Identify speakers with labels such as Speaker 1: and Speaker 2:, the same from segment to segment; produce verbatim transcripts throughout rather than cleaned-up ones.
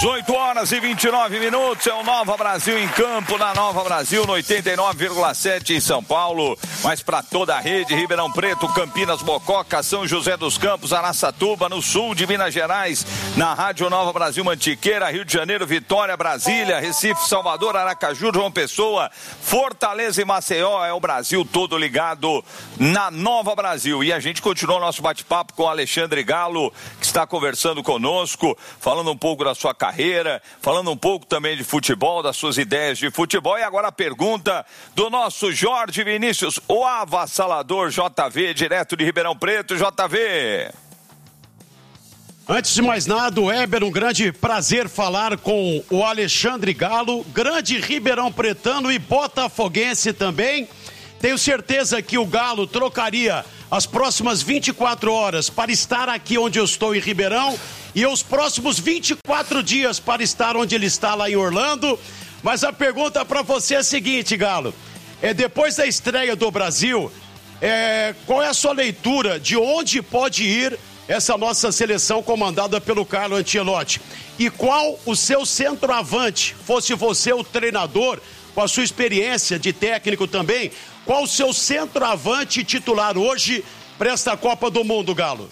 Speaker 1: dezoito horas e vinte e nove minutos, é o Nova Brasil em campo, na Nova Brasil, no oitenta e nove vírgula sete em São Paulo, mas para toda a rede, Ribeirão Preto, Campinas, Mococa, São José dos Campos, Araçatuba, no sul de Minas Gerais, na Rádio Nova Brasil Mantiqueira, Rio de Janeiro, Vitória, Brasília, Recife, Salvador, Aracaju, João Pessoa, Fortaleza e Maceió, é o Brasil todo ligado na Nova Brasil. E a gente continua o nosso bate-papo com o Alexandre Galo, que está conversando conosco, falando um pouco da sua carreira, falando um pouco também de futebol, das suas ideias de futebol. E agora a pergunta do nosso Jorge Vinícius, o avassalador J V, direto de Ribeirão Preto. J V.
Speaker 2: Antes de mais nada, Weber, um grande prazer falar com o Alexandre Galo, grande ribeirão pretano e botafoguense também. Tenho certeza que o Galo trocaria as próximas vinte e quatro horas para estar aqui onde eu estou em Ribeirão e os próximos vinte e quatro dias para estar onde ele está lá em Orlando. Mas a pergunta para você é a seguinte, Galo, é, depois da estreia do Brasil, é, qual é a sua leitura de onde pode ir essa nossa seleção comandada pelo Carlo Ancelotti? E qual o seu centroavante, fosse você o treinador, com a sua experiência de técnico também, qual o seu centroavante titular hoje para esta Copa do Mundo, Galo?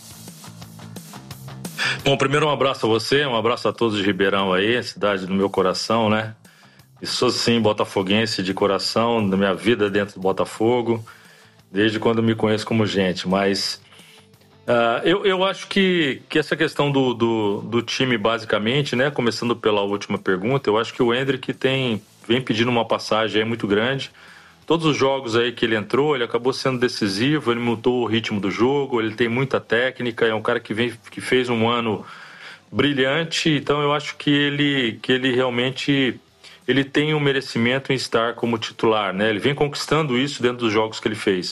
Speaker 3: Bom, primeiro um abraço a você, um abraço a todos de Ribeirão aí, cidade do meu coração, né? E sou sim botafoguense de coração, da minha vida dentro do Botafogo, desde quando me conheço como gente, mas uh, eu, eu acho que, que essa questão do, do, do time basicamente, né, começando pela última pergunta, eu acho que o Endrick tem, vem pedindo uma passagem aí muito grande. Todos os jogos aí que ele entrou, ele acabou sendo decisivo, ele mudou o ritmo do jogo, ele tem muita técnica, é um cara que, vem, que fez um ano brilhante, então eu acho que ele, que ele realmente ele tem um merecimento em estar como titular, né? Ele vem conquistando isso dentro dos jogos que ele fez.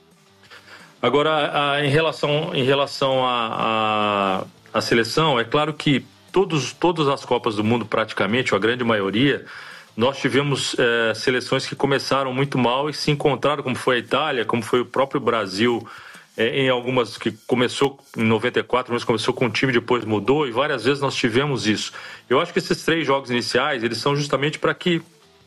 Speaker 3: Agora, a, em relação, em relação à a, a, a seleção, é claro que todos, todas as Copas do Mundo, praticamente, ou a grande maioria, nós tivemos é, seleções que começaram muito mal e se encontraram, como foi a Itália, como foi o próprio Brasil, é, em algumas que começou em noventa e quatro, mas começou com um time, depois mudou, e várias vezes nós tivemos isso. Eu acho que esses três jogos iniciais, eles são justamente para que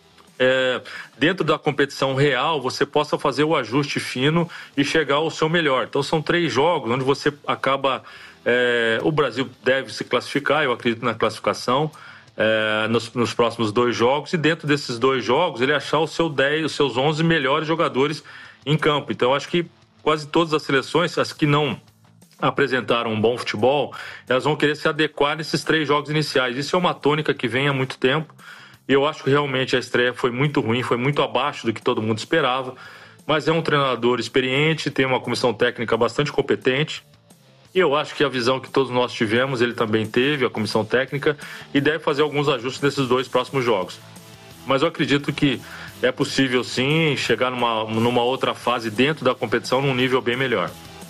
Speaker 3: é, dentro da competição real você possa fazer o ajuste fino e chegar ao seu melhor. Então são três jogos onde você acaba... É, o Brasil deve se classificar, eu acredito na classificação, É, nos, nos próximos dois jogos, e dentro desses dois jogos ele achar o seu dez, os seus onze melhores jogadores em campo. Então acho que quase todas as seleções, as que não apresentaram um bom futebol, elas vão querer se adequar nesses três jogos iniciais. Isso é uma tônica que vem há muito tempo, e eu acho que realmente a estreia foi muito ruim, foi muito abaixo do que todo mundo esperava, mas é um treinador experiente, tem uma comissão técnica bastante competente. E eu acho que a visão que todos nós tivemos, ele também teve, a comissão técnica, e deve fazer alguns ajustes nesses dois próximos jogos. Mas eu acredito que é possível, sim, chegar numa, numa outra fase dentro da competição, num nível bem melhor.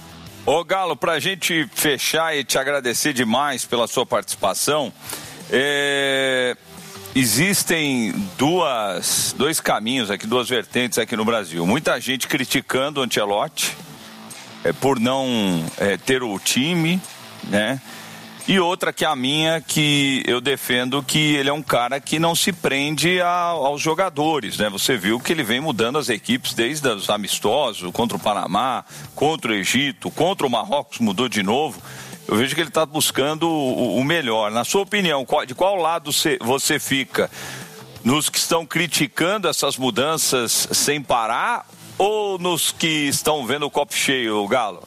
Speaker 1: Ô Galo, pra gente fechar e te agradecer demais pela sua participação, é... existem duas, dois caminhos aqui, duas vertentes aqui no Brasil. Muita gente criticando o Ancelotti, É, por não é, ter o time, né? E outra que é a minha, que eu defendo que ele é um cara que não se prende a, aos jogadores, né? Você viu que ele vem mudando as equipes desde os amistosos, contra o Panamá, contra o Egito, contra o Marrocos, mudou de novo. Eu vejo que ele está buscando o, o melhor. Na sua opinião, qual, de qual lado você, você fica? Nos que estão criticando essas mudanças sem parar, ou nos que estão vendo o copo cheio, Galo?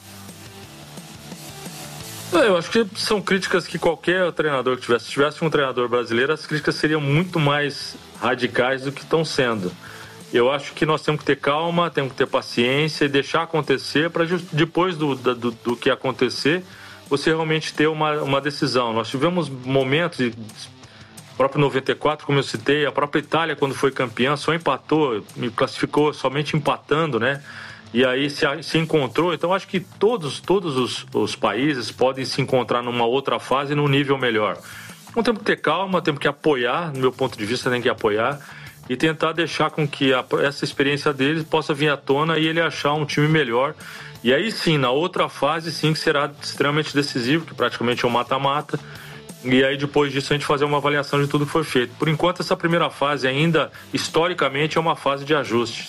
Speaker 3: Eu acho que são críticas que qualquer treinador que tivesse, se tivesse um treinador brasileiro, as críticas seriam muito mais radicais do que estão sendo. Eu acho que nós temos que ter calma, temos que ter paciência e deixar acontecer para depois do, do, do que acontecer, você realmente ter uma, uma decisão. Nós tivemos momentos, de, o próprio noventa e quatro, como eu citei, a própria Itália, quando foi campeã, só empatou, me classificou somente empatando, né? E aí se, se encontrou. Então acho que todos, todos os, os países podem se encontrar numa outra fase, num nível melhor. Então temos que ter calma, temos que apoiar, no meu ponto de vista tem que apoiar e tentar deixar com que a, essa experiência deles possa vir à tona e ele achar um time melhor. E aí sim, na outra fase sim que será extremamente decisivo, que praticamente é um mata-mata. e aí depois disso a gente fazer uma avaliação de tudo que foi feito. Por enquanto, essa primeira fase ainda, historicamente, é uma fase de ajuste.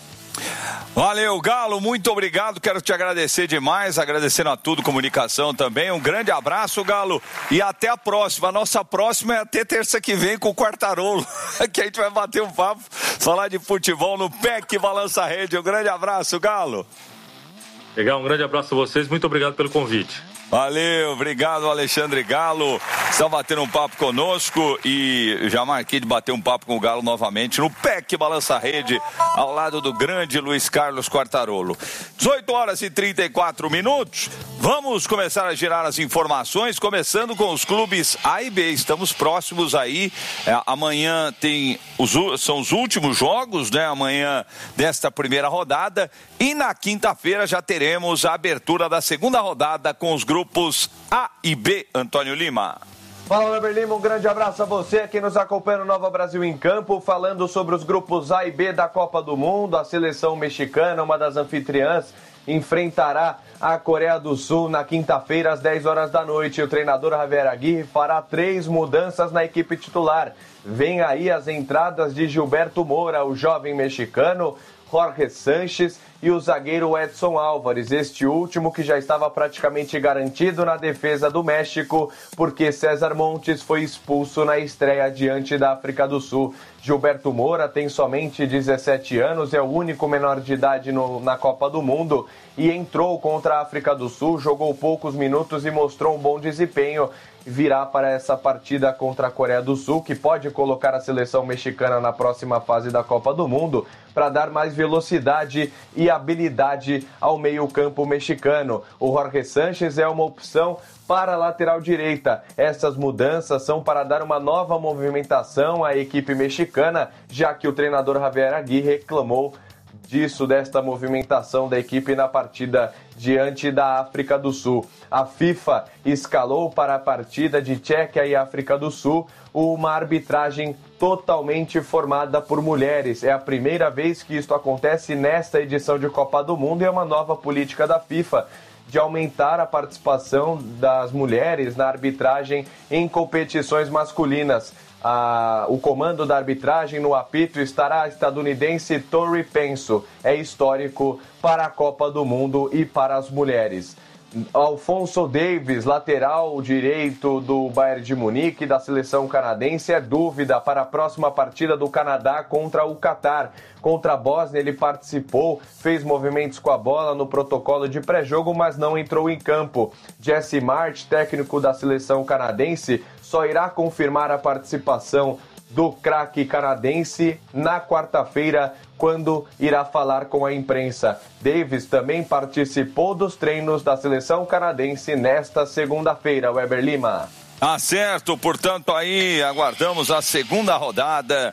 Speaker 1: Valeu, Galo, muito obrigado, quero te agradecer demais, agradecendo a Tudo Comunicação também, um grande abraço, Galo, e até a próxima. A nossa próxima é até terça que vem com o Quartarolo, que a gente vai bater um papo, falar de futebol no P E C Balança Rede. Um grande abraço, Galo.
Speaker 3: Legal, um grande abraço a vocês, muito obrigado pelo convite.
Speaker 1: Valeu, obrigado, Alexandre Galo. Estão batendo um papo conosco e já marquei de bater um papo com o Galo novamente no P E C Balança Rede, ao lado do grande Luiz Carlos Quartarolo. dezoito horas e trinta e quatro minutos. Vamos começar a girar as informações, começando com os clubes A e B. Estamos próximos aí. É, amanhã tem os, são os últimos jogos, né? Amanhã desta primeira rodada. E na quinta-feira já teremos a abertura da segunda rodada com os grupos A e B. Antônio Lima.
Speaker 4: Fala, Weber Lima, um grande abraço a você que nos acompanha no Nova Brasil em Campo, falando sobre os grupos A e B da Copa do Mundo. A seleção mexicana, uma das anfitriãs, enfrentará a Coreia do Sul na quinta-feira às dez horas da noite. O treinador Javier Aguirre fará três mudanças na equipe titular. Vem aí as entradas de Gilberto Moura, o jovem mexicano, Jorge Sanches e o zagueiro Edson Álvares, este último que já estava praticamente garantido na defesa do México, porque César Montes foi expulso na estreia diante da África do Sul. Gilberto Moura tem somente dezessete anos, é o único menor de idade no, na Copa do Mundo e entrou contra a África do Sul, jogou poucos minutos e mostrou um bom desempenho. Virá para essa partida contra a Coreia do Sul, que pode colocar a seleção mexicana na próxima fase da Copa do Mundo, para dar mais velocidade e habilidade ao meio-campo mexicano. O Jorge Sanches é uma opção para a lateral direita. Essas mudanças são para dar uma nova movimentação à equipe mexicana, já que o treinador Javier Aguirre reclamou disso, desta movimentação da equipe na partida diante da África do Sul. A FIFA escalou para a partida de Tchequia e África do Sul uma arbitragem totalmente formada por mulheres. É a primeira vez que isto acontece nesta edição de Copa do Mundo e é uma nova política da FIFA de aumentar a participação das mulheres na arbitragem em competições masculinas. Ah, o comando da arbitragem no apito estará a estadunidense Tori Penso. É histórico para a Copa do Mundo e para as mulheres. Alphonso Davies, lateral direito do Bayern de Munique, da seleção canadense, é dúvida para a próxima partida do Canadá contra o Catar. Contra a Bósnia ele participou, fez movimentos com a bola no protocolo de pré-jogo, mas não entrou em campo. Jesse March, técnico da seleção canadense, só irá confirmar a participação do craque canadense na quarta-feira, quando irá falar com a imprensa. Davis também participou dos treinos da seleção canadense nesta segunda-feira. Weber Lima.
Speaker 1: Ah, certo, portanto aí aguardamos a segunda rodada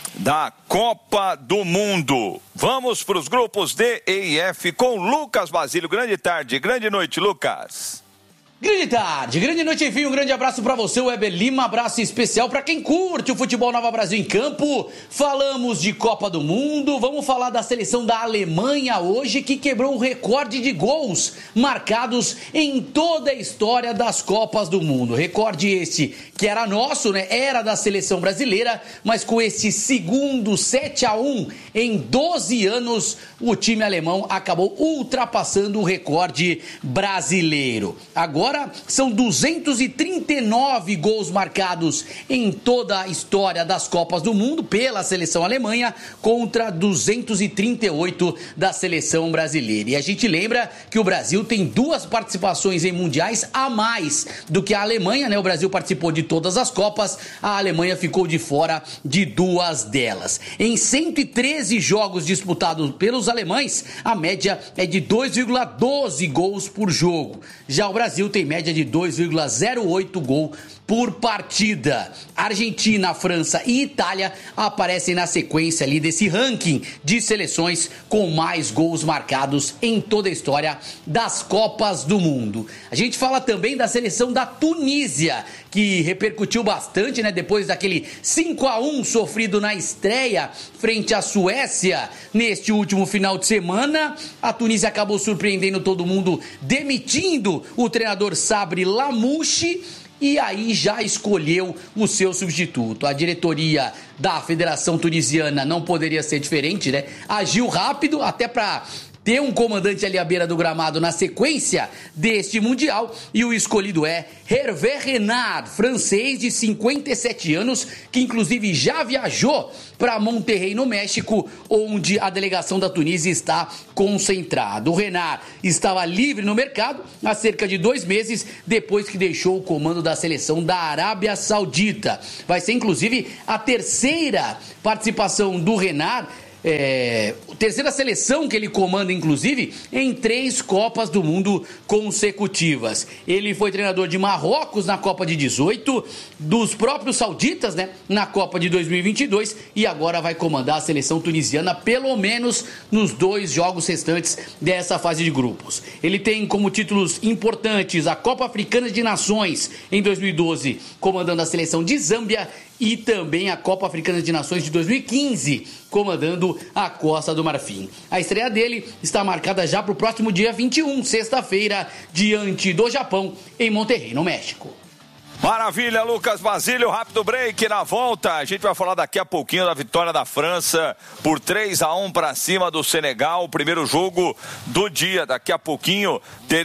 Speaker 1: da Copa do Mundo. Vamos para os grupos D, E e F com Lucas Basílio. Grande tarde, grande noite, Lucas.
Speaker 5: Grande tarde, grande noite, enfim, um grande abraço pra você, Weber Lima, abraço especial pra quem curte o futebol Nova Brasil em Campo. Falamos de Copa do Mundo, vamos falar da seleção da Alemanha hoje, que quebrou o recorde de gols marcados em toda a história das Copas do Mundo. Recorde esse que era nosso, né, era da seleção brasileira, mas com esse segundo sete a um em doze anos, o time alemão acabou ultrapassando o recorde brasileiro. Agora são duzentos e trinta e nove gols marcados em toda a história das Copas do Mundo pela seleção alemã contra duzentos e trinta e oito da seleção brasileira. E a gente lembra que o Brasil tem duas participações em mundiais a mais do que a Alemanha, né? O Brasil participou de todas as Copas, a Alemanha ficou de fora de duas delas. Em cento e treze jogos disputados pelos alemães, a média é de dois vírgula doze gols por jogo. Já o Brasil tem média de dois vírgula zero oito gol por partida. Argentina, França e Itália aparecem na sequência ali desse ranking de seleções com mais gols marcados em toda a história das Copas do Mundo. A gente fala também da seleção da Tunísia, que repercutiu bastante, né, depois daquele cinco a um sofrido na estreia frente à Suécia neste último final de semana. A Tunísia acabou surpreendendo todo mundo, demitindo o treinador Sabri Lamouchi e aí já escolheu o seu substituto. A diretoria da Federação Tunisiana não poderia ser diferente, né? Agiu rápido até para ter um comandante ali à beira do gramado na sequência deste Mundial, e o escolhido é Hervé Renard, francês de cinquenta e sete anos, que inclusive já viajou para Monterrey, no México, onde a delegação da Tunísia está concentrada. O Renard estava livre no mercado há cerca de dois meses, depois que deixou o comando da seleção da Arábia Saudita. Vai ser inclusive a terceira participação do Renard, É, terceira seleção que ele comanda, inclusive, em três Copas do Mundo consecutivas. Ele foi treinador de Marrocos na Copa de dezoito, dos próprios sauditas, né, na Copa de dois mil e vinte e dois, e agora vai comandar a seleção tunisiana, pelo menos nos dois jogos restantes dessa fase de grupos. Ele tem como títulos importantes a Copa Africana de Nações em dois mil e doze, comandando a seleção de Zâmbia, e também a Copa Africana de Nações de dois mil e quinze, comandando a Costa do Marfim. A estreia dele está marcada já para o próximo dia vinte e um, sexta-feira, diante do Japão, em Monterrey, no México.
Speaker 1: Maravilha, Lucas Basílio, rápido break. Na volta a gente vai falar daqui a pouquinho da vitória da França por três a um para cima do Senegal, o primeiro jogo do dia. Daqui a pouquinho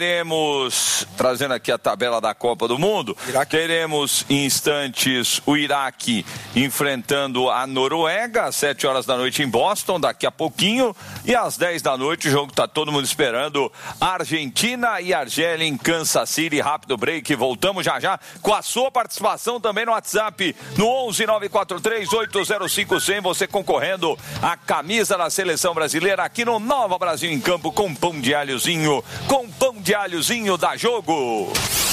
Speaker 1: teremos, trazendo aqui a tabela da Copa do Mundo, Iraque. Teremos em instantes o Iraque enfrentando a Noruega às sete horas da noite em Boston, daqui a pouquinho, e às dez da noite o jogo que está todo mundo esperando, Argentina e Argélia em Kansas City. Rápido break, voltamos já já com a sua participação também no WhatsApp, no onze nove quatro três oito zero cinco zero zero, você concorrendo à camisa da seleção brasileira aqui no Nova Brasil em Campo, com pão de alhozinho, com pão de alhozinho da Jogo.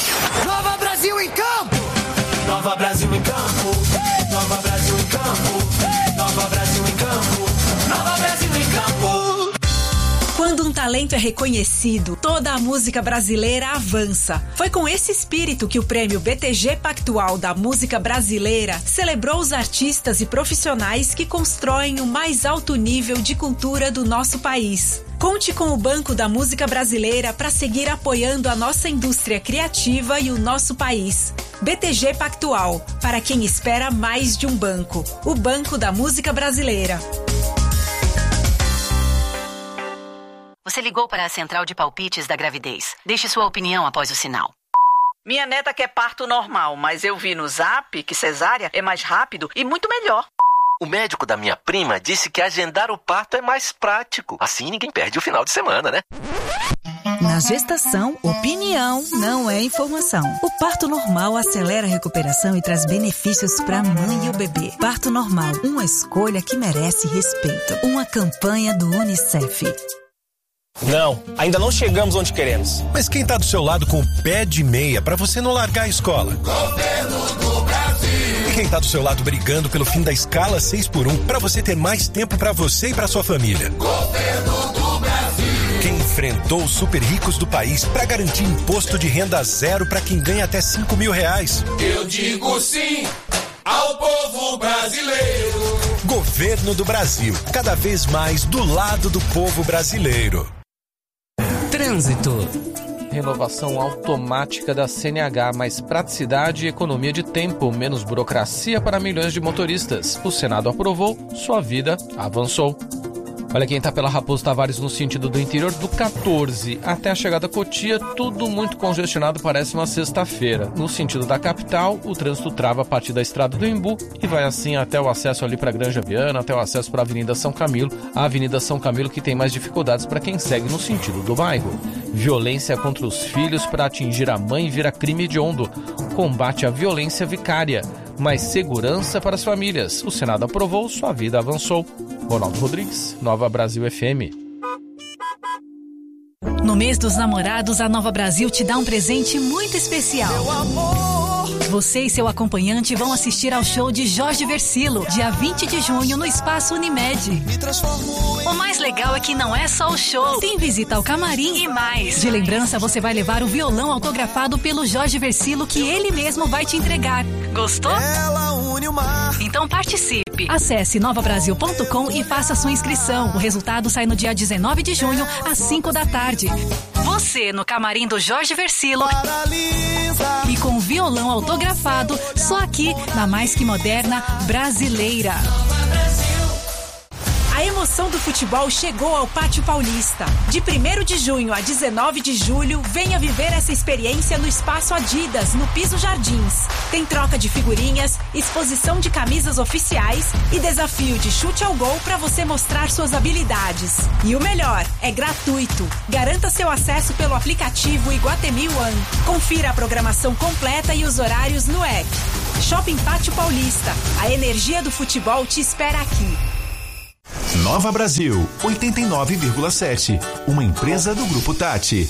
Speaker 6: Nova Brasil em Campo! Nova Brasil em Campo! Nova Brasil em Campo! Nova Brasil em Campo! Nova Brasil em Campo! Quando um talento é reconhecido, toda a música brasileira avança. Foi com esse espírito que o prêmio B T G Pactual da Música Brasileira celebrou os artistas e profissionais que constroem o mais alto nível de cultura do nosso país. Conte com o Banco da Música Brasileira para seguir apoiando a nossa indústria criativa e o nosso país. B T G Pactual, para quem espera mais de um banco. O Banco da Música Brasileira.
Speaker 7: Você ligou para a central de palpites da gravidez. Deixe sua opinião após o sinal.
Speaker 8: Minha neta quer parto normal, mas eu vi no Zap que cesárea é mais rápido e muito melhor.
Speaker 9: O médico da minha prima disse que agendar o parto é mais prático. Assim ninguém perde o final de semana, né?
Speaker 10: Na gestação, opinião não é informação. O parto normal acelera a recuperação e traz benefícios para a mãe e o bebê. Parto normal, uma escolha que merece respeito. Uma campanha do Unicef.
Speaker 11: Não, ainda não chegamos onde queremos.
Speaker 12: Mas quem tá do seu lado com o pé de meia pra você não largar a escola?
Speaker 6: Governo do Brasil.
Speaker 12: E quem tá do seu lado brigando pelo fim da escala seis por um pra você ter mais tempo pra você e pra sua família?
Speaker 6: Governo do Brasil.
Speaker 12: Quem enfrentou os super ricos do país pra garantir imposto de renda zero pra quem ganha até cinco mil reais?
Speaker 6: Eu digo sim ao povo brasileiro.
Speaker 12: Governo do Brasil, cada vez mais do lado do povo brasileiro.
Speaker 13: Trânsito. Renovação automática da C N H, mais praticidade e economia de tempo, menos burocracia para milhões de motoristas. O Senado aprovou, sua vida avançou. Olha quem está pela Raposo Tavares no sentido do interior, do quatorze até a chegada a Cotia, tudo muito congestionado, parece uma sexta-feira. No sentido da capital, o trânsito trava a partir da estrada do Embu e vai assim até o acesso ali para Granja Viana, até o acesso para a Avenida São Camilo. A Avenida São Camilo que tem mais dificuldades para quem segue no sentido do bairro. Violência contra os filhos para atingir a mãe vira crime hediondo. Combate à violência vicária. Mais segurança para as famílias. O Senado aprovou, sua vida avançou. Ronaldo Rodrigues, Nova Brasil F M.
Speaker 10: No mês dos namorados, a Nova Brasil te dá um presente muito especial.
Speaker 6: Meu amor.
Speaker 10: Você e seu acompanhante vão assistir ao show de Jorge Versilo, dia vinte de junho, no Espaço Unimed.
Speaker 6: Me transformo em...
Speaker 10: O mais legal é que não é só o show. Tem visita ao camarim e mais. De lembrança, você vai levar o violão autografado pelo Jorge Versilo, que ele mesmo vai te entregar. Gostou?
Speaker 6: Ela une o mar.
Speaker 10: Então participe.
Speaker 14: app. Acesse nova brasil ponto com e faça sua inscrição. O resultado sai no dia dezenove de junho, às cinco da tarde. Você no camarim do Jorge Versilo e com violão autografado, só aqui na Mais Que Moderna Brasileira. A emoção do futebol chegou ao Pátio Paulista. De primeiro de junho a dezenove de julho, venha viver essa experiência no Espaço Adidas, no Piso Jardins. Tem troca de figurinhas, exposição de camisas oficiais e desafio de chute ao gol para você mostrar suas habilidades. E o melhor, é gratuito. Garanta seu acesso pelo aplicativo Iguatemi One. Confira a programação completa e os horários no app. Shopping Pátio Paulista. A energia do futebol te espera aqui.
Speaker 15: Nova Brasil, oitenta e nove vírgula sete. Uma empresa do Grupo Tati.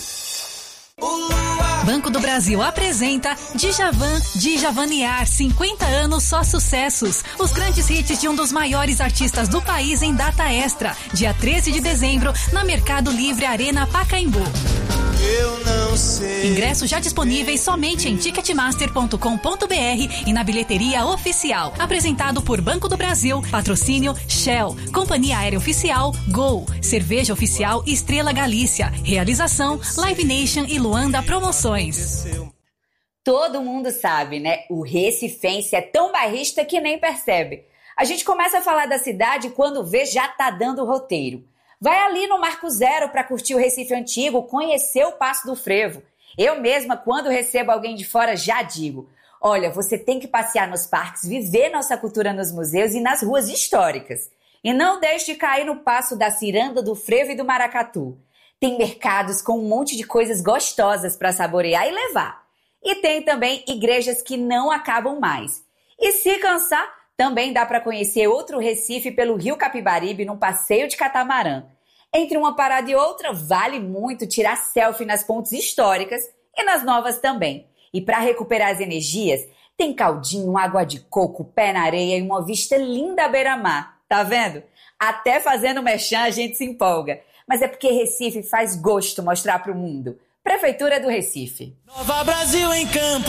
Speaker 14: Banco do Brasil apresenta Djavan, Djavaniar, cinquenta anos só sucessos. Os grandes hits de um dos maiores artistas do país em data extra. Dia treze de dezembro, na Mercado Livre Arena Pacaembu. Eu não sei. Ingressos já disponíveis somente em ticketmaster ponto com ponto br e na bilheteria oficial. Apresentado por Banco do Brasil, patrocínio Shell, Companhia Aérea Oficial, Gol, Cerveja Oficial Estrela Galícia. Realização Live Nation e Luanda Promoções.
Speaker 16: Todo mundo sabe, né? O recifense é tão bairrista que nem percebe. A gente começa a falar da cidade quando vê já tá dando roteiro. Vai ali no Marco Zero para curtir o Recife Antigo, conhecer o Passo do Frevo. Eu mesma, quando recebo alguém de fora, já digo: olha, você tem que passear nos parques, viver nossa cultura nos museus e nas ruas históricas. E não deixe de cair no Passo da Ciranda, do Frevo e do Maracatu. Tem mercados com um monte de coisas gostosas para saborear e levar. E tem também igrejas que não acabam mais. E se cansar, também dá para conhecer outro Recife pelo Rio Capibaribe num passeio de catamarã. Entre uma parada e outra, vale muito tirar selfie nas pontes históricas e nas novas também. E para recuperar as energias, tem caldinho, água de coco, pé na areia e uma vista linda à beira-mar. Tá vendo? Até fazendo merchan a gente se empolga. Mas é porque Recife faz gosto mostrar pro mundo. Prefeitura do Recife.
Speaker 6: Nova Brasil em campo.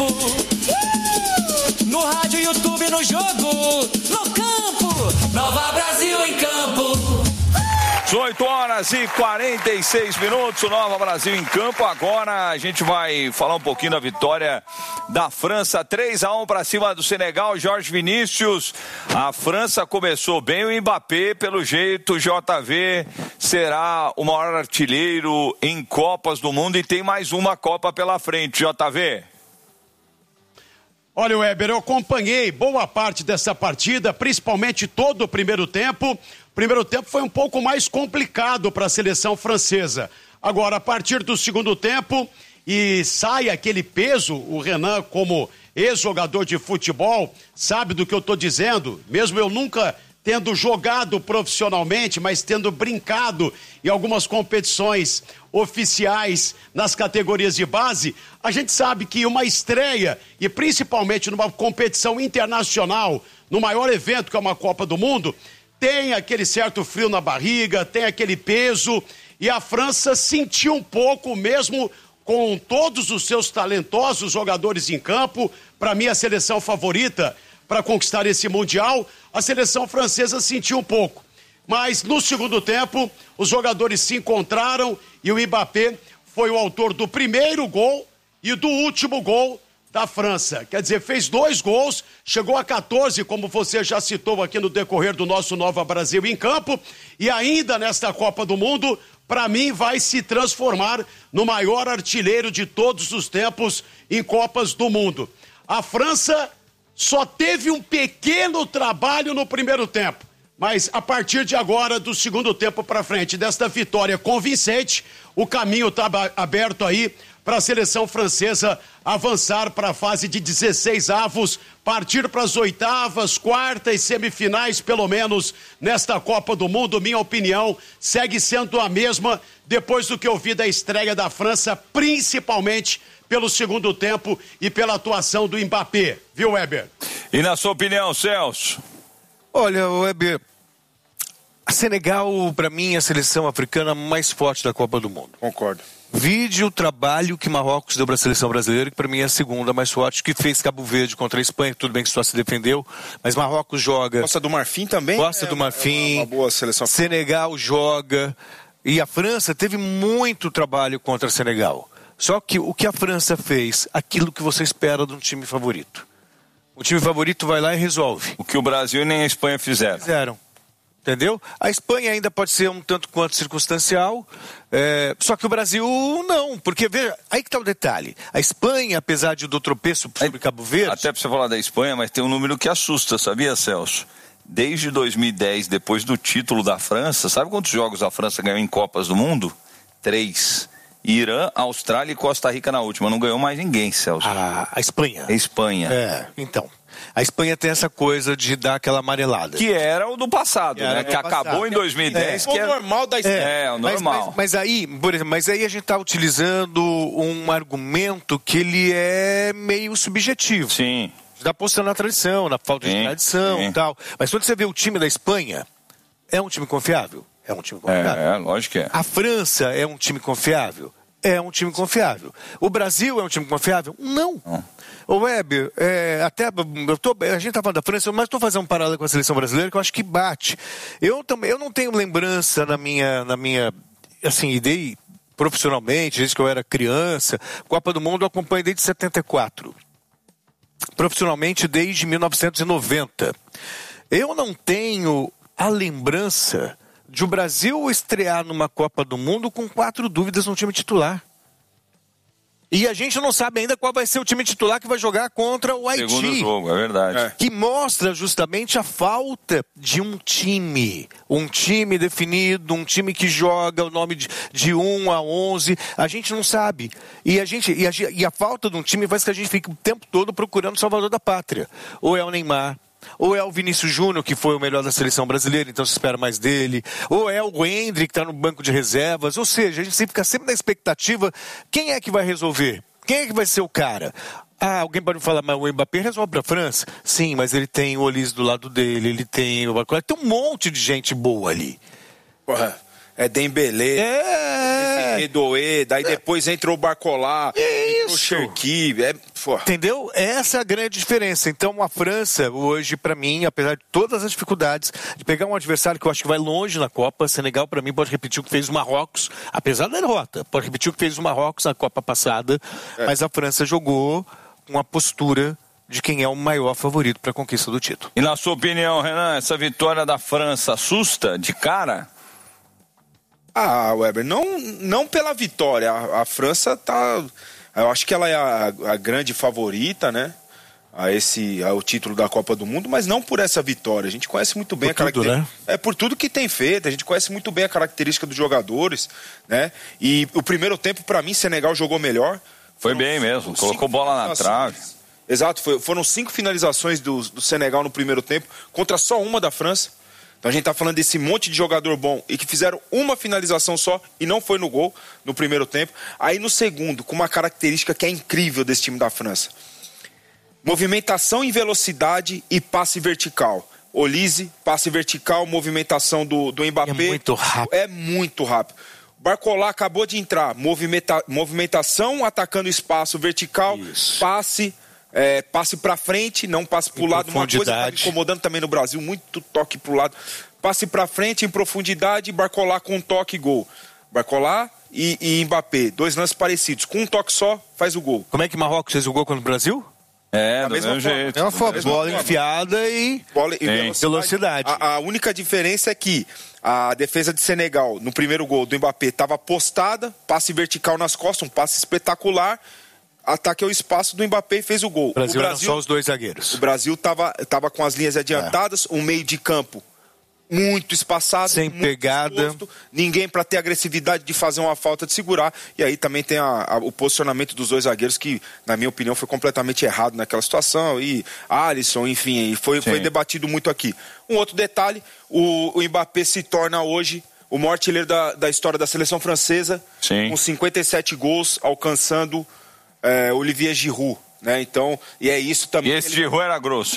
Speaker 6: Uh! No rádio, YouTube, no jogo. No campo. Nova Brasil em campo.
Speaker 1: oito horas e quarenta e seis minutos, o Nova Brasil em campo. Agora a gente vai falar um pouquinho da vitória da França, três a um para cima do Senegal. Jorge Vinícius, a França começou bem, o Mbappé, pelo jeito, J V será o maior artilheiro em Copas do Mundo e tem mais uma Copa pela frente, J V.
Speaker 2: Olha, Weber, eu acompanhei boa parte dessa partida, principalmente todo o primeiro tempo. O primeiro tempo foi um pouco mais complicado para a seleção francesa. Agora, a partir do segundo tempo, e sai aquele peso, o Renan, como ex-jogador de futebol, sabe do que eu estou dizendo, mesmo eu nunca tendo jogado profissionalmente, mas tendo brincado em algumas competições oficiais nas categorias de base, a gente sabe que uma estreia, e principalmente numa competição internacional, no maior evento que é uma Copa do Mundo, tem aquele certo frio na barriga, tem aquele peso, e a França sentiu um pouco, mesmo com todos os seus talentosos jogadores em campo, para mim a seleção favorita para conquistar esse Mundial, a seleção francesa sentiu um pouco. Mas no segundo tempo, os jogadores se encontraram e o Mbappé foi o autor do primeiro gol e do último gol da França. Quer dizer, fez dois gols, chegou a quatorze, como você já citou aqui no decorrer do nosso Nova Brasil em campo, e ainda nesta Copa do Mundo, para mim vai se transformar no maior artilheiro de todos os tempos em Copas do Mundo. A França só teve um pequeno trabalho no primeiro tempo, mas a partir de agora, do segundo tempo para frente, desta vitória convincente, o caminho está aberto aí para a seleção francesa avançar para a fase de dezesseis avos, partir para as oitavas, quartas, semifinais, pelo menos, nesta Copa do Mundo. Minha opinião segue sendo a mesma depois do que eu vi da estreia da França, principalmente pelo segundo tempo e pela atuação do Mbappé, viu, Weber?
Speaker 1: E na sua opinião, Celso?
Speaker 17: Olha, Weber, a Senegal, para mim, é a seleção africana mais forte da Copa do Mundo.
Speaker 18: Concordo.
Speaker 17: Vide o trabalho que Marrocos deu para a seleção brasileira, que para mim é a segunda mais forte, que fez Cabo Verde contra a Espanha, tudo bem que só se defendeu, mas Marrocos joga...
Speaker 18: Costa do Marfim também?
Speaker 17: Costa
Speaker 18: é
Speaker 17: do Marfim,
Speaker 18: uma, uma boa seleção.
Speaker 17: Senegal joga, e a França teve muito trabalho contra Senegal. Só que o que a França fez, aquilo que você espera de um time favorito. O time favorito vai lá e resolve.
Speaker 1: O que o Brasil nem a Espanha fizeram.
Speaker 17: Fizeram. Entendeu? A Espanha ainda pode ser um tanto quanto circunstancial, é, só que o Brasil não, porque veja, aí que está o detalhe. A Espanha, apesar de do tropeço sobre Cabo Verde...
Speaker 1: Até para você falar da Espanha, mas tem um número que assusta, sabia, Celso? Desde dois mil e dez, depois do título da França, sabe quantos jogos a França ganhou em Copas do Mundo? Três. Irã, Austrália e Costa Rica na última. Não ganhou mais ninguém, Celso.
Speaker 17: A, a Espanha?
Speaker 1: A Espanha.
Speaker 17: É, então... A Espanha tem essa coisa de dar aquela amarelada.
Speaker 1: Que era o do passado, que né? Que acabou passado. Em dois mil e dez.
Speaker 18: É.
Speaker 1: Que
Speaker 18: o normal da Espanha.
Speaker 1: É, é o normal.
Speaker 17: Mas, mas, mas, aí, por exemplo, mas aí a gente está utilizando um argumento que ele é meio subjetivo.
Speaker 1: Sim.
Speaker 17: Está apostando na tradição, na falta sim, de tradição e tal. Mas quando você vê o time da Espanha, é um time confiável? É um time confiável.
Speaker 1: É, lógico que é.
Speaker 17: A França é um time confiável? É um time confiável. O Brasil é um time confiável? Não. Não. Ô Weber, é, até eu tô, a gente tá falando da França, mas estou fazendo um paralelo com a seleção brasileira que eu acho que bate. Eu também, eu não tenho lembrança na minha, na minha, assim, ideia profissionalmente, desde que eu era criança. Copa do Mundo eu acompanho desde setenta e quatro. Profissionalmente desde mil novecentos e noventa. Eu não tenho a lembrança de o Brasil estrear numa Copa do Mundo com quatro dúvidas no time titular. E a gente não sabe ainda qual vai ser o time titular que vai jogar contra o Haiti.
Speaker 1: Segundo jogo, é verdade. É.
Speaker 17: Que mostra justamente a falta de um time. Um time definido, um time que joga o nome de, de um a onze. A gente não sabe. E a, gente, e, a, e a falta de um time faz que a gente fique o tempo todo procurando o salvador da pátria. Ou é o Neymar, ou é o Vinícius Júnior, que foi o melhor da seleção brasileira, então se espera mais dele, ou é o Hendrick, que está no banco de reservas, ou seja, a gente fica sempre na expectativa, quem é que vai resolver? Quem é que vai ser o cara? Ah, alguém pode me falar, mas o Mbappé resolve para a França? Sim, mas ele tem o Olise do lado dele, ele tem o Barcola, tem um monte de gente boa ali.
Speaker 18: Porra. É Dembélé,
Speaker 17: é
Speaker 18: Edoé, daí depois entrou o Barcola,
Speaker 17: é
Speaker 18: entrou o Cherki, é...
Speaker 17: Entendeu? Essa é a grande diferença. Então a França hoje, para mim, apesar de todas as dificuldades, de pegar um adversário que eu acho que vai longe na Copa, Senegal para mim pode repetir o que fez o Marrocos, apesar da derrota, pode repetir o que fez o Marrocos na Copa passada, é. Mas a França jogou com a postura de quem é o maior favorito para a conquista do título.
Speaker 1: E na sua opinião, Renan, essa vitória da França assusta de cara?
Speaker 18: Ah, Weber, não, não pela vitória. A, a França tá... Eu acho que ela é a, a grande favorita, né? A esse, ao título da Copa do Mundo, mas não por essa vitória. A gente conhece muito bem
Speaker 17: por
Speaker 18: a característica.
Speaker 17: Né?
Speaker 18: É por tudo que tem feito. A gente conhece muito bem a característica dos jogadores, né? E o primeiro tempo, para mim, Senegal jogou melhor.
Speaker 1: Foi foram, bem mesmo, colocou bola na trave.
Speaker 18: Exato, foi, foram cinco finalizações do, do Senegal no primeiro tempo, contra só uma da França. Então a gente está falando desse monte de jogador bom e que fizeram uma finalização só e não foi no gol no primeiro tempo. Aí no segundo, com uma característica que é incrível desse time da França. Movimentação em velocidade e passe vertical. Olise, passe vertical, movimentação do, do Mbappé.
Speaker 17: É muito rápido.
Speaker 18: É muito rápido. Barcola acabou de entrar. Movimenta, movimentação, atacando espaço vertical, isso. passe... É, passe para frente, não passe para o lado. Uma coisa que está me incomodando também no Brasil, muito toque para o lado. Passe para frente, em profundidade, Barcola com um toque, gol. Barcola e, e Mbappé, dois lances parecidos. Com um toque só, faz o gol.
Speaker 17: Como é que Marrocos fez o gol contra o Brasil?
Speaker 1: É, do mesmo jeito.
Speaker 17: É uma bola forma. enfiada e,
Speaker 18: bola e velocidade.
Speaker 17: velocidade.
Speaker 18: A, a única diferença é que a defesa de Senegal, no primeiro gol do Mbappé, estava postada, passe vertical nas costas, um passe espetacular. Ataque ao espaço do Mbappé e fez o gol.
Speaker 17: O Brasil,
Speaker 18: o
Speaker 17: Brasil eram só os dois zagueiros.
Speaker 18: O Brasil estava tava com as linhas adiantadas, é. um meio de campo muito espaçado.
Speaker 17: Sem
Speaker 18: muito
Speaker 17: pegada.
Speaker 18: Exposto, ninguém para ter agressividade de fazer uma falta de segurar. E aí também tem a, a, o posicionamento dos dois zagueiros que, na minha opinião, foi completamente errado naquela situação. E Alisson, enfim, foi, foi debatido muito aqui. Um outro detalhe, o, o Mbappé se torna hoje o maior artilheiro da, da história da seleção francesa.
Speaker 1: Sim.
Speaker 18: Com cinquenta e sete gols, alcançando... É, Olivier Giroud, né? Então, e é isso também.
Speaker 1: E esse ele... Giroud era grosso, hein?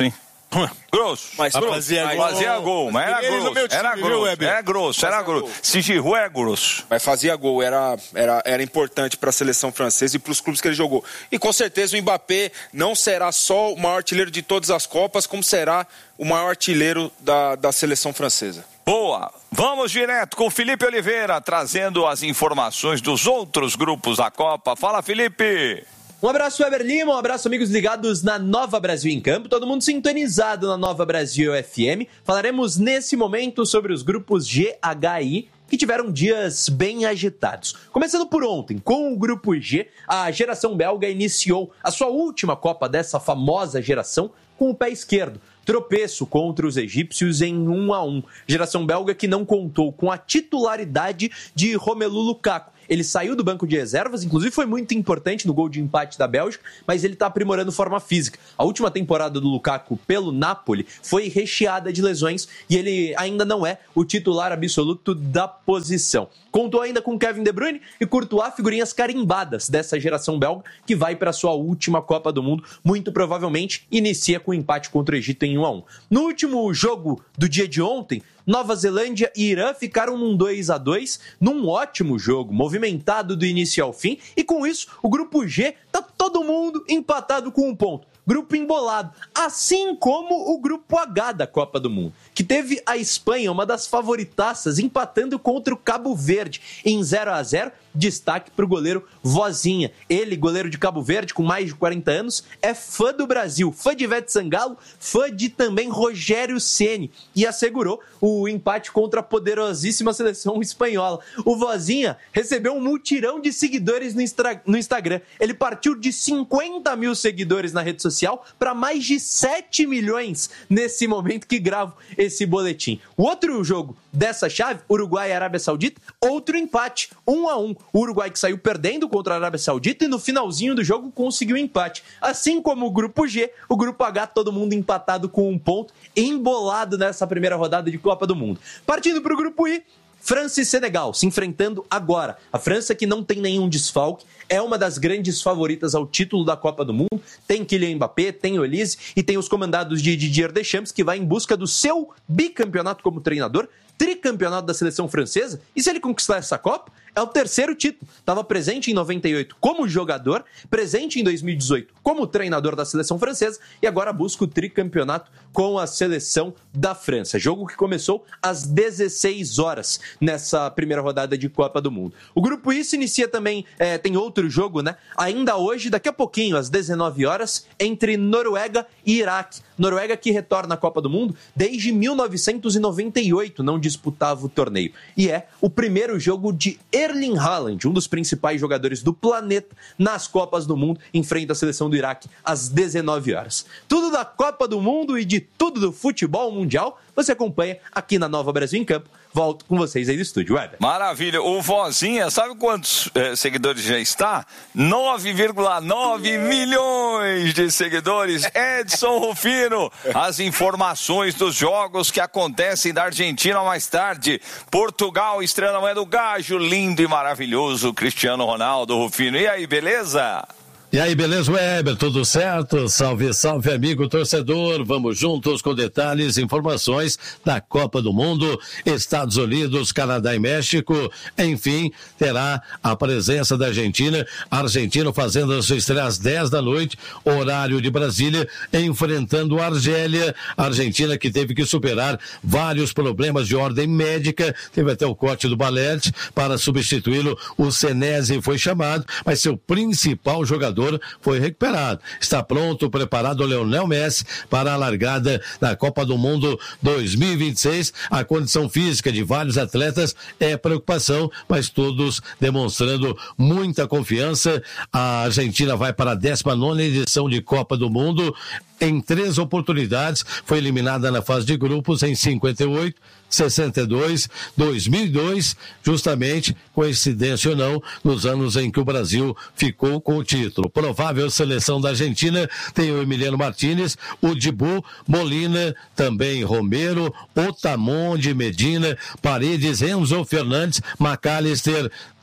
Speaker 1: Grosso.
Speaker 18: Mas
Speaker 1: fazia gol, fazia gol, mas era grosso. Time, era, grosso viu, era grosso, era grosso. Gol. Se Giroud é grosso.
Speaker 18: Mas fazia gol, era, era, era importante para a seleção francesa e para os clubes que ele jogou. E com certeza o Mbappé não será só o maior artilheiro de todas as Copas, como será o maior artilheiro da, da seleção francesa.
Speaker 1: Boa, vamos direto com o Felipe Oliveira, trazendo as informações dos outros grupos da Copa. Fala, Felipe!
Speaker 19: Um abraço, Weber Lima, um abraço, amigos ligados na Nova Brasil em Campo, todo mundo sintonizado na Nova Brasil F M. Falaremos nesse momento sobre os grupos G, H e I, que tiveram dias bem agitados. Começando por ontem, com o grupo G, a geração belga iniciou a sua última Copa dessa famosa geração com o pé esquerdo. Tropeço contra os egípcios em um a um. Geração belga que não contou com a titularidade de Romelu Lukaku. Ele saiu do banco de reservas, inclusive foi muito importante no gol de empate da Bélgica, mas ele está aprimorando forma física. A última temporada do Lukaku pelo Napoli foi recheada de lesões e ele ainda não é o titular absoluto da posição. Contou ainda com Kevin De Bruyne e Courtois, figurinhas carimbadas dessa geração belga que vai para sua última Copa do Mundo. Muito provavelmente inicia com um empate contra o Egito em um a um. No último jogo do dia de ontem, Nova Zelândia e Irã ficaram num dois a dois, num ótimo jogo, movimentado do início ao fim, e com isso o grupo G tá todo mundo empatado com um ponto. Grupo embolado, assim como o grupo H da Copa do Mundo, que teve a Espanha, uma das favoritaças, empatando contra o Cabo Verde em zero a zero. Destaque para o goleiro Vozinha. Ele, goleiro de Cabo Verde, com mais de quarenta anos, é fã do Brasil, fã de Ivete Sangalo, fã de também Rogério Ceni, e assegurou o empate contra a poderosíssima seleção espanhola. O Vozinha recebeu um mutirão de seguidores no, Instra- no Instagram. Ele partiu de cinquenta mil seguidores na rede social para mais de sete milhões nesse momento que gravo esse boletim. O outro jogo dessa chave, Uruguai e Arábia Saudita, outro empate, um a um. O Uruguai que saiu perdendo contra a Arábia Saudita e no finalzinho do jogo conseguiu empate. Assim como o grupo G, o grupo H, todo mundo empatado com um ponto, embolado nessa primeira rodada de Copa do Mundo. Partindo para o grupo I, França e Senegal se enfrentando agora. A França, que não tem nenhum desfalque, é uma das grandes favoritas ao título da Copa do Mundo. Tem Kylian Mbappé, tem Olise e tem os comandados de Didier Deschamps, que vai em busca do seu bicampeonato como treinador, tricampeonato da seleção francesa. E se ele conquistar essa Copa, é o terceiro título. Estava presente em noventa e oito como jogador, presente em dois mil e dezoito como treinador da seleção francesa e agora busca o tricampeonato com a seleção da França. Jogo que começou às dezesseis horas nessa primeira rodada de Copa do Mundo. O grupo I se inicia também, é, tem outro jogo, né? Ainda hoje, daqui a pouquinho, às dezenove horas, entre Noruega e Iraque. Noruega que retorna à Copa do Mundo desde mil novecentos e noventa e oito, não disputava o torneio. E é o primeiro jogo de Erling Haaland, um dos principais jogadores do planeta nas Copas do Mundo, enfrenta a seleção do Iraque às dezenove horas. Tudo da Copa do Mundo e de tudo do futebol mundial você acompanha aqui na Nova Brasil em Campo. Volto com vocês aí do estúdio, Weber.
Speaker 1: Maravilha. O Vozinha, sabe quantos é, seguidores já está? nove vírgula nove milhões de seguidores. Edson Rufino. As informações dos jogos que acontecem da Argentina mais tarde. Portugal estreia na manhã do Gajo. Lindo e maravilhoso Cristiano Ronaldo, Rufino. E aí, beleza?
Speaker 20: E aí, beleza, Weber? Tudo certo? Salve, salve, amigo torcedor. Vamos juntos com detalhes e informações da Copa do Mundo, Estados Unidos, Canadá e México. Enfim, terá a presença da Argentina. A Argentina fazendo a sua estreia às dez da noite, horário de Brasília, enfrentando a Argélia. A Argentina que teve que superar vários problemas de ordem médica. Teve até o corte do Balete para substituí-lo. O Senesi foi chamado, mas seu principal jogador foi recuperado. Está pronto, preparado o Lionel Messi para a largada da Copa do Mundo dois mil e vinte e seis. A condição física de vários atletas é preocupação, mas todos demonstrando muita confiança. A Argentina vai para a décima nona edição de Copa do Mundo. Em três oportunidades, foi eliminada na fase de grupos em cinquenta e oito, sessenta e dois, dois mil e dois, justamente, coincidência ou não, nos anos em que o Brasil ficou com o título. Provável seleção da Argentina tem o Emiliano Martínez, o Dibu, Molina, também Romero, Otamonde, Medina, Paredes, Enzo Fernandes, McAllister,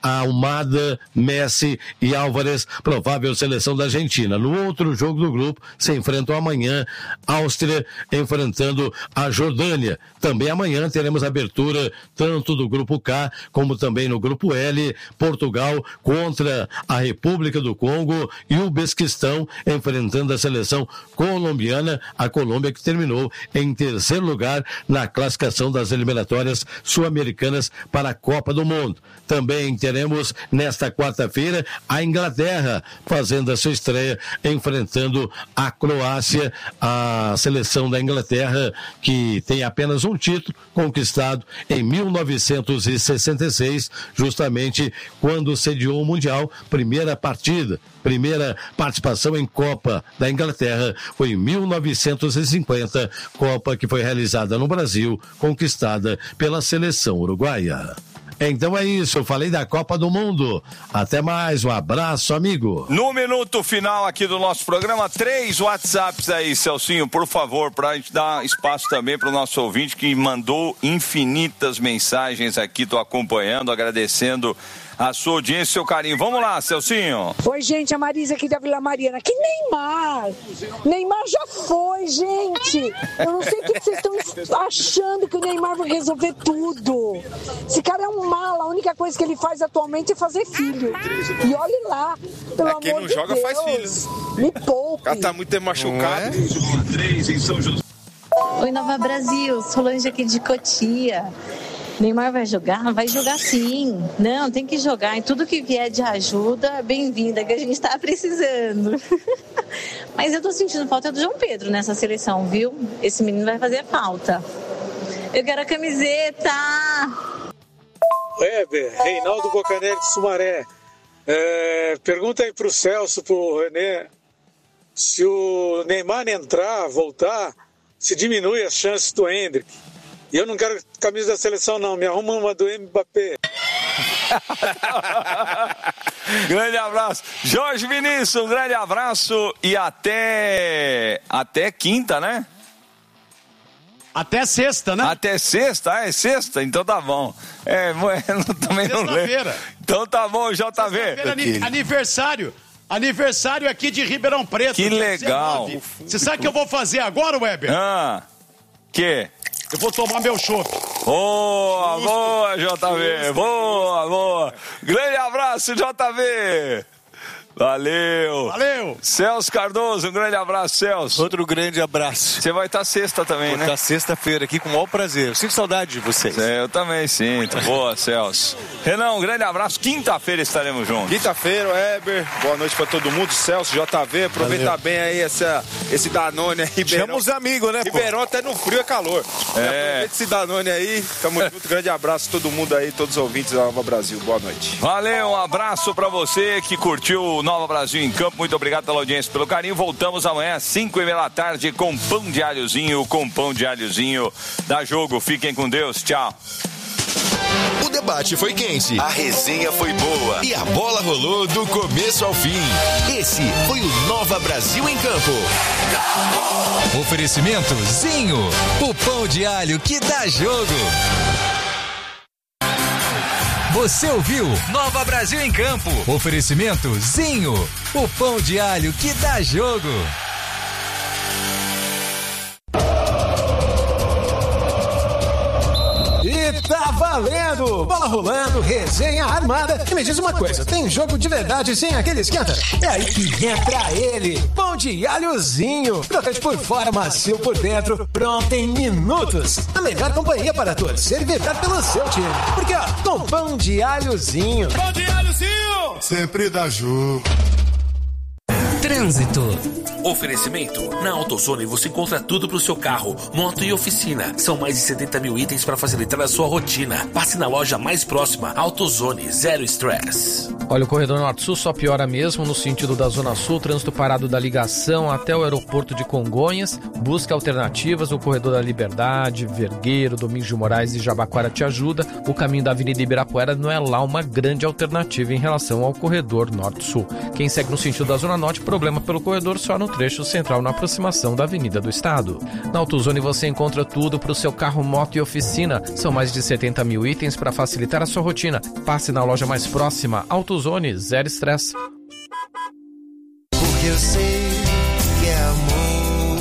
Speaker 20: Almada, Messi e Álvares, provável seleção da Argentina. No outro jogo do grupo, se enfrentam amanhã, Áustria enfrentando a Jordânia. Também amanhã teremos abertura tanto do grupo K, como também no grupo L, Portugal contra a República do Congo e o Uzbequistão enfrentando a seleção colombiana, a Colômbia que terminou em terceiro lugar na classificação das eliminatórias sul-americanas para a Copa do Mundo. Também teremos nesta quarta-feira a Inglaterra fazendo a sua estreia enfrentando a Croácia, a seleção da Inglaterra que tem apenas um título conquistado em mil novecentos e sessenta e seis, justamente quando sediou o Mundial. Primeira partida, primeira participação em Copa da Inglaterra foi em mil novecentos e cinquenta, Copa que foi realizada no Brasil, conquistada pela seleção uruguaia. Então é isso, eu falei da Copa do Mundo. Até mais, um abraço, amigo.
Speaker 1: No minuto final aqui do nosso programa, três WhatsApps aí, Celcinho, por favor, para a gente dar espaço também para o nosso ouvinte que mandou infinitas mensagens aqui, tô acompanhando, agradecendo a sua audiência e seu carinho. Vamos lá, Celcinho.
Speaker 21: Oi, gente, a Marisa aqui da Vila Mariana. Que Neymar? Neymar já foi, gente. Eu não sei o que vocês estão achando que o Neymar vai resolver tudo. Esse cara é um mala. A única coisa que ele faz atualmente é fazer filho. E olhe lá, pelo amor de Deus.
Speaker 18: Quem não joga faz filho.
Speaker 21: Me poupe.
Speaker 18: O cara tá muito machucado.
Speaker 22: Oi, Nova Brasil. Solange aqui de Cotia. Neymar vai jogar? Vai jogar sim. Não, tem que jogar. E tudo que vier de ajuda, bem-vinda, que a gente tá precisando. Mas eu tô sentindo falta do João Pedro nessa seleção, viu? Esse menino vai fazer falta. Eu quero a camiseta.
Speaker 23: Weber, Reinaldo Bocanelli de Sumaré. É, pergunta aí pro Celso, pro René, se o Neymar entrar, voltar, se diminui as chances do Hendrick. E eu não quero camisa da seleção, não. Me arruma uma do Mbappé.
Speaker 1: Grande abraço. Jorge Vinícius, um grande abraço. E até... Até quinta, né?
Speaker 2: Até sexta, né?
Speaker 1: Até sexta? Ah, é sexta? Então tá bom. É, eu também não lembro. Então tá bom, J V.
Speaker 2: Aniversário. Aniversário aqui de Ribeirão Preto.
Speaker 1: Que legal.
Speaker 2: dezenove. Você sabe o que eu vou fazer agora, Weber?
Speaker 1: Ah, que?
Speaker 2: Eu vou tomar meu chopp.
Speaker 1: Boa, boa, J V. Boa, boa. Grande abraço, J V. Valeu.
Speaker 2: Valeu.
Speaker 1: Celso Cardoso, um grande abraço, Celso.
Speaker 17: Outro grande abraço.
Speaker 1: Você vai estar sexta também,
Speaker 17: Vou
Speaker 1: né?
Speaker 17: Vou estar sexta-feira aqui com o maior prazer. Eu sinto saudade de vocês.
Speaker 1: É, eu também sinto. Boa, Celso. Renan, um grande abraço. Quinta-feira estaremos juntos.
Speaker 18: Quinta-feira, Weber. Boa noite pra todo mundo. Celso, J V. Aproveita Valeu. bem aí essa, esse Danone aí, Ribeirão.
Speaker 17: Chama os amigos, né, pô?
Speaker 18: Ribeirão até no frio é calor.
Speaker 1: É.
Speaker 18: Aproveita esse Danone aí. Tamo junto. Grande abraço a todo mundo aí, todos os ouvintes da Nova Brasil. Boa noite.
Speaker 1: Valeu, um abraço pra você que curtiu o Nova Brasil em Campo. Muito obrigado pela audiência, pelo carinho. Voltamos amanhã às cinco e meia da tarde com pão de alhozinho, com pão de alhozinho da Jogo. Fiquem com Deus. Tchau.
Speaker 24: O debate foi quente, a resenha foi boa e a bola rolou do começo ao fim. Esse foi o Nova Brasil em Campo. Oferecimento Zinho, o pão de alho que dá jogo. Você ouviu Nova Brasil em Campo. Oferecimento Zinho, o pão de alho que dá jogo.
Speaker 25: E tá valendo! Bola rolando, resenha armada. E me diz uma coisa, tem jogo de verdade sem aquele esquenta? É aí que entra ele, pão de alhozinho. Crocante por fora, macio por dentro, pronto em minutos. A melhor companhia para torcer e vibrar pelo seu time. Porque ó, com pão de alhozinho.
Speaker 6: Pão de alhozinho!
Speaker 25: Sempre dá jogo.
Speaker 26: Trânsito. Oferecimento. Na AutoZone você encontra tudo pro seu carro, moto e oficina. São mais de setenta mil itens para facilitar a sua rotina. Passe na loja mais próxima. AutoZone, zero estresse.
Speaker 13: Olha, o corredor Norte-Sul só piora mesmo no sentido da Zona Sul. Trânsito parado da ligação até o aeroporto de Congonhas. Busca alternativas. O corredor da Liberdade, Vergueiro, Domingos de Moraes e Jabaquara te ajuda. O caminho da Avenida Ibirapuera não é lá uma grande alternativa em relação ao corredor Norte-Sul. Quem segue no sentido da Zona Norte, problema pelo corredor só no trecho central na aproximação da Avenida do Estado. Na AutoZone você encontra tudo para o seu carro, moto e oficina. São mais de setenta mil itens para facilitar a sua rotina. Passe na loja mais próxima. AutoZone, zero estresse.
Speaker 6: Porque eu sei que é amor.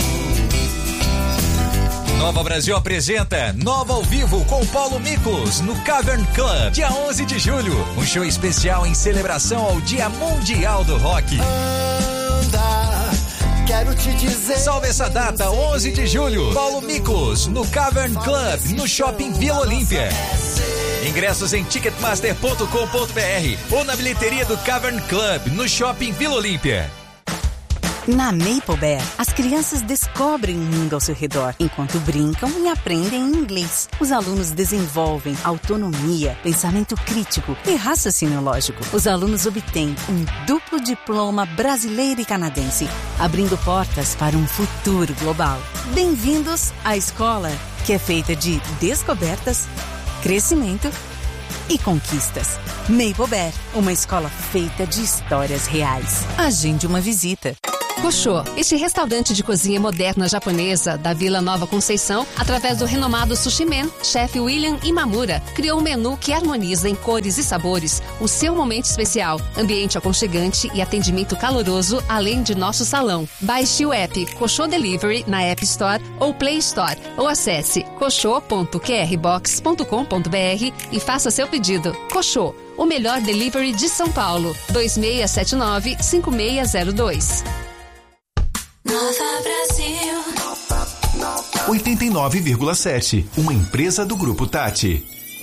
Speaker 3: Nova Brasil apresenta Nova ao Vivo com Paulo Miklos no Cavern Club, dia onze de julho. Um show especial em celebração ao Dia Mundial do Rock.
Speaker 6: Anda, quero te dizer.
Speaker 3: Salve essa data, onze de julho. Paulo Miklos no Cavern Club, no Shopping Vila Olímpia. Ingressos em ticketmaster ponto com ponto br ou na bilheteria do Cavern Club, no Shopping Vila Olímpia.
Speaker 10: Na Maple Bear, as crianças descobrem o mundo ao seu redor, enquanto brincam e aprendem inglês. Os alunos desenvolvem autonomia, pensamento crítico e raciocínio lógico. Os alunos obtêm um duplo diploma brasileiro e canadense, abrindo portas para um futuro global. Bem-vindos à escola, que é feita de descobertas, crescimento e conquistas. Maple Bear, uma escola feita de histórias reais. Agende uma visita.
Speaker 4: Koshô, este restaurante de cozinha moderna japonesa da Vila Nova Conceição, através do renomado Sushi Man, chefe William Imamura, criou um menu que harmoniza em cores e sabores o seu momento especial, ambiente aconchegante e atendimento caloroso, além de nosso salão. Baixe o app Koshô Delivery na App Store ou Play Store, ou acesse koshô ponto q r box ponto com ponto b r e faça seu pedido. Koshô, o melhor delivery de São Paulo. dois seis sete nove, cinco seis zero dois.
Speaker 6: Nova Brasil.
Speaker 15: oitenta e nove vírgula sete, uma empresa do Grupo Tati.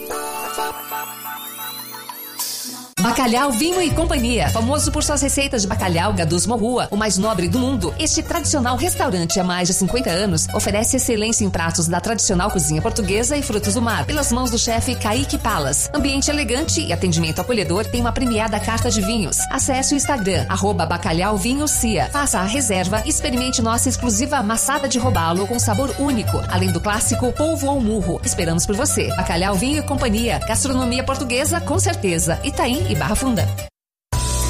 Speaker 4: Bacalhau, Vinho e Companhia, famoso por suas receitas de bacalhau Gadus Morrua, o mais nobre do mundo. Este tradicional restaurante há mais de cinquenta anos oferece excelência em pratos da tradicional cozinha portuguesa e frutos do mar, pelas mãos do chefe Kaique Palas. Ambiente elegante e atendimento acolhedor, tem uma premiada carta de vinhos. Acesse o Instagram, arroba Bacalhau Vinho Cia. Faça a reserva e experimente nossa exclusiva amassada de robalo com sabor único, além do clássico polvo ao murro. Esperamos por você. Bacalhau, Vinho e Companhia, gastronomia portuguesa com certeza. Itaim e Barra Funda.